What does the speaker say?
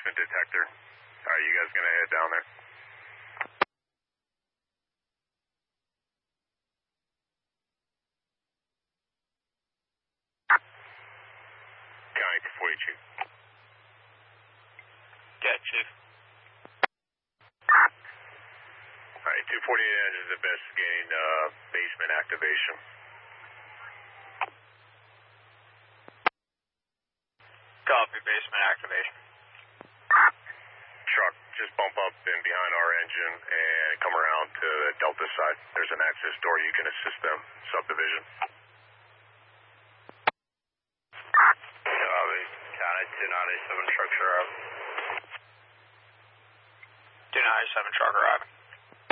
basement detector. Are you guys going to head down there? County 240, Chief. Yeah, Chief. Alright, 248 engines investigating basement activation. Copy, basement activation. Truck, just bump up in behind our engine and come around to the Delta side. There's an access door. You can assist them. Subdivision. Copy. County 297, trucks are up. 297, truck arriving.